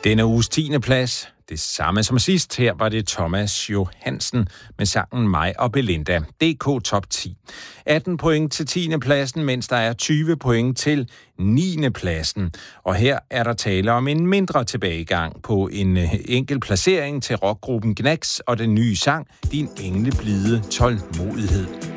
Denne uges 10. plads, det samme som sidst. Her var det Thomas Johansen med sangen Mig og Belinda. DK Top 10. 18 point til 10. pladsen, mens der er 20 point til 9. pladsen. Og her er der tale om en mindre tilbagegang på en enkelt placering til rockgruppen Gnags og den nye sang Din engleblide tålmodighed.